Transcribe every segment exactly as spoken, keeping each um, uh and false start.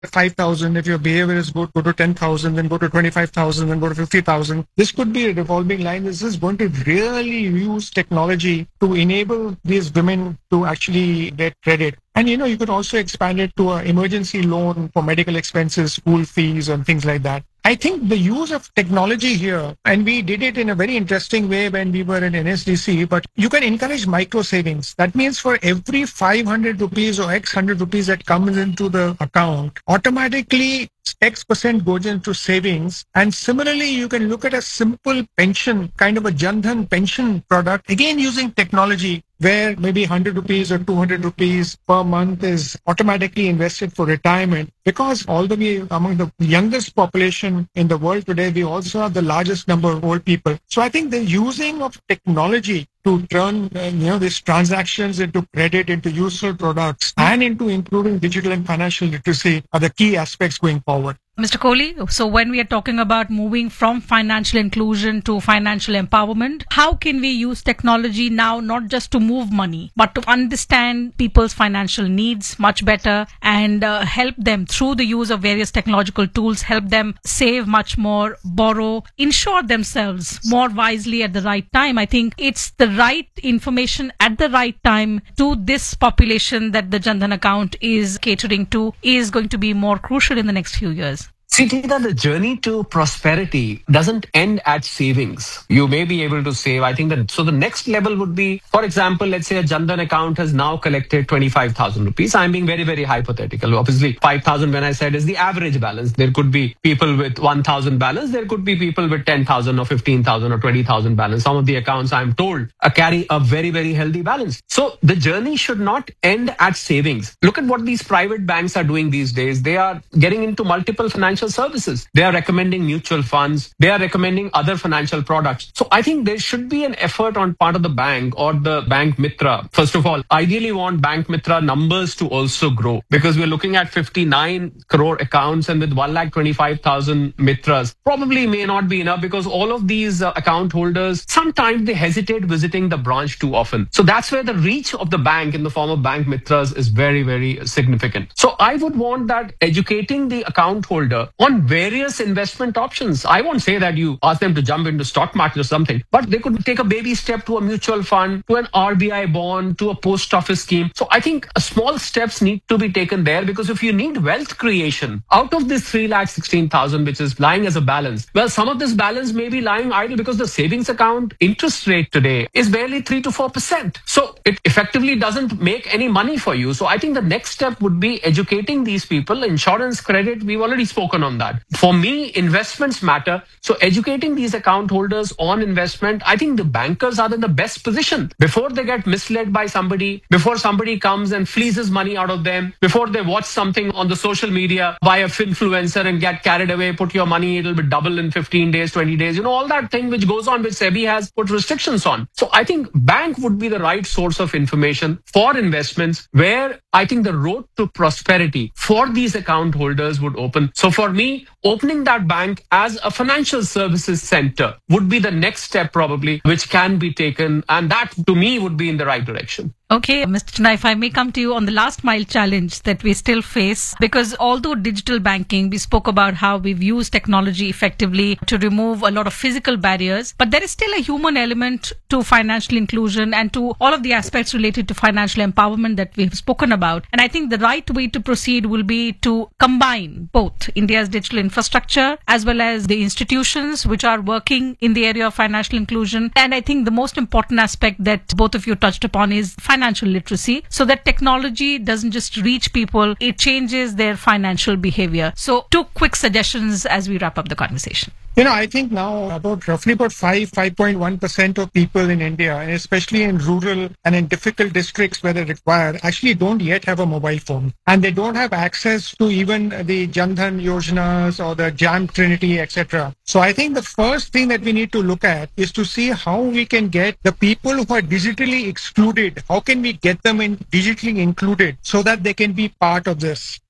five thousand. If your behavior is good, go to ten thousand, then go to twenty-five thousand, then go to fifty thousand. This could be a revolving line. This is going to really use technology to enable these women to actually get credit. And, you know, you could also expand it to an emergency loan for medical expenses, school fees, and things like that. I think the use of technology here, and we did it in a very interesting way when we were in N S D C, but you can encourage micro savings. That means for every five hundred rupees or X hundred rupees that comes into the account, automatically X percent goes into savings. And similarly, you can look at a simple pension, kind of a Jan Dhan pension product, again using technology, where maybe one hundred rupees or two hundred rupees per month is automatically invested for retirement. Because although we among the youngest population in the world today, we also have the largest number of old people. So I think the using of technology to turn uh, you know these transactions into credit, into useful products, and into improving digital and financial literacy are the key aspects going forward. Mister Kohli, so when we are talking about moving from financial inclusion to financial empowerment, how can we use technology now not just to move money, but to understand people's financial needs much better and uh, help them through the use of various technological tools, help them save much more, borrow, insure themselves more wisely at the right time? I think it's the right information at the right time to this population that the Jan Dhan account is catering to is going to be more crucial in the next few years. See, Tita, the journey to prosperity doesn't end at savings. You may be able to save. I think that, so the next level would be, for example, let's say a Jan Dhan account has now collected twenty-five thousand rupees. I'm being very, very hypothetical. Obviously, five thousand when I said is the average balance. There could be people with one thousand balance. There could be people with ten thousand or fifteen thousand or twenty thousand balance. Some of the accounts, I'm told, uh, carry a very, very healthy balance. So the journey should not end at savings. Look at what these private banks are doing these days. They are getting into multiple financial services. They are recommending mutual funds. They are recommending other financial products. So I think there should be an effort on part of the bank or the Bank Mitra. First of all, ideally want Bank Mitra numbers to also grow, because we're looking at fifty-nine crore accounts, and with one lakh twenty-five thousand Mitras probably may not be enough, because all of these uh, account holders, sometimes they hesitate visiting the branch too often. So that's where the reach of the bank in the form of Bank Mitras is very, very significant. So I would want that educating the account holder on various investment options. I won't say that you ask them to jump into stock market or something, but they could take a baby step to a mutual fund, to an R B I bond, to a post office scheme. So I think small steps need to be taken there, because if you need wealth creation out of this three lakh sixteen thousand, which is lying as a balance, well, some of this balance may be lying idle because the savings account interest rate today is barely three to four percent. So it effectively doesn't make any money for you. So I think the next step would be educating these people. Insurance, credit, we've already spoken on that. For me, investments matter. So educating these account holders on investment, I think the bankers are in the best position before they get misled by somebody, before somebody comes and fleeces money out of them, before they watch something on the social media by a influencer and get carried away, put your money, it'll be double in fifteen days, twenty days, you know, all that thing which goes on, which SEBI has put restrictions on. So I think bank would be the right source of information for investments, where I think the road to prosperity for these account holders would open. So for me, opening that bank as a financial services center would be the next step probably, which can be taken. And that to me would be in the right direction. Okay, Mister Chinna, if I may come to you on the last mile challenge that we still face, because although digital banking, we spoke about how we've used technology effectively to remove a lot of physical barriers, but there is still a human element to financial inclusion and to all of the aspects related to financial empowerment that we've spoken about. And I think the right way to proceed will be to combine both India's digital infrastructure as well as the institutions which are working in the area of financial inclusion. And I think the most important aspect that both of you touched upon is financial financial literacy, so that technology doesn't just reach people, it changes their financial behavior. So two quick suggestions as we wrap up the conversation. You know, I think now about roughly about five, five point one percent of people in India, and especially in rural and in difficult districts where they're required, actually don't yet have a mobile phone. And they don't have access to even the Jan Dhan Yojanas or the Jam Trinity, et cetera. So I think the first thing that we need to look at is to see how we can get the people who are digitally excluded, how can we get them in digitally included so that they can be part of this.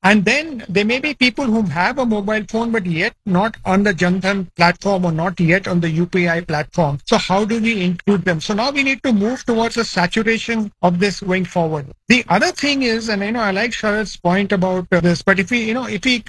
And then there may be people who have a mobile phone, but yet not on the Jan Dhan platform or not yet on the U P I platform. So how do we include them? So now we need to move towards a saturation of this going forward. The other thing is, and you know, I like Sharad's point about uh, this, but if we, you know, if we